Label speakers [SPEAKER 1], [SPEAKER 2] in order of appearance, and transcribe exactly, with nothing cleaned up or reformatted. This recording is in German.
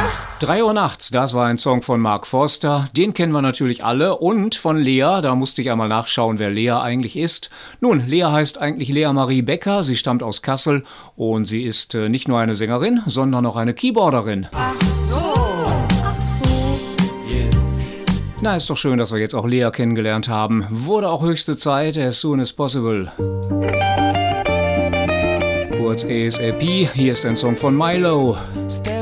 [SPEAKER 1] nachts. drei Uhr nachts, das war ein Song von Mark Forster. Den kennen wir natürlich alle. Und von Lea, da musste ich einmal nachschauen, wer Lea eigentlich ist. Nun, Lea heißt eigentlich Lea Marie Becker. Sie stammt aus Kassel und sie ist äh, nicht nur eine Sängerin, sondern auch eine Keyboarderin.
[SPEAKER 2] Ach so. Ach so.
[SPEAKER 1] Yeah. Na, ist doch schön, dass wir jetzt auch Lea kennengelernt haben. Wurde auch höchste Zeit, as soon as possible. Kurz A S A P, hier ist ein Song von Milo.
[SPEAKER 2] Stay